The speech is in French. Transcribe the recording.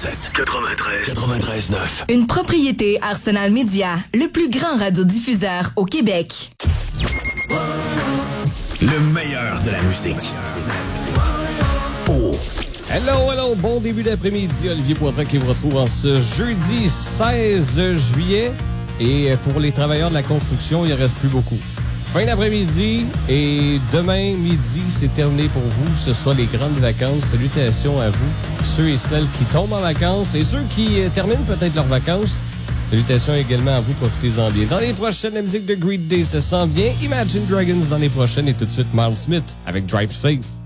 93.9. Une propriété Arsenal Media, le plus grand radiodiffuseur au Québec. Le meilleur de la musique. Oh. Hello, bon début d'après-midi. Olivier Poitras qui vous retrouve en ce jeudi 16 juillet. Et pour les travailleurs de la construction, il ne reste plus beaucoup. Fin d'après-midi et demain midi, c'est terminé pour vous. Ce sera les grandes vacances. Salutations à vous, ceux et celles qui tombent en vacances et ceux qui terminent peut-être leurs vacances. Salutations également à vous, profitez-en bien. Dans les prochaines, la musique de Green Day, ça sent bien. Imagine Dragons dans les prochaines et tout de suite Miles Smith avec Drive Safe.